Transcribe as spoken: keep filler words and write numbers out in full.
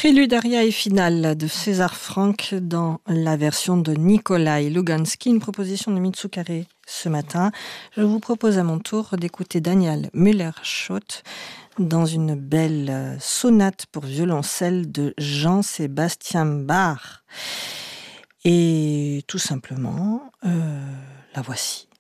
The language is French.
Prélude, aria et finale de César Franck dans la version de Nikolai Lugansky, une proposition de Mitsukaré ce matin. Je vous propose à mon tour d'écouter Daniel Müller-Schott dans une belle sonate pour violoncelle de Jean-Sébastien Bach. Et tout simplement, euh, la voici.